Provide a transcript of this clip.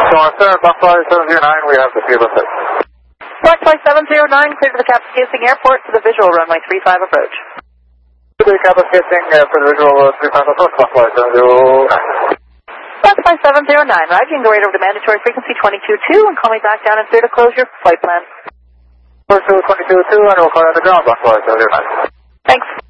Sir, Buffalo 709, we have the field effect. Buffalo 709, clear to the Kappa Kissing Airport for the visual runway 35 approach. To the Kappa Kissing for the visual 35 approach, Buffalo 709. Buffalo 709, right, you can go right over to mandatory frequency 22.2 and call me back down and clear to close your flight plan. 22.2, and we'll call on the ground, Buffalo 709. Thanks.